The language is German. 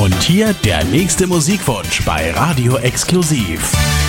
Und hier der nächste Musikwunsch bei Radio Exklusiv.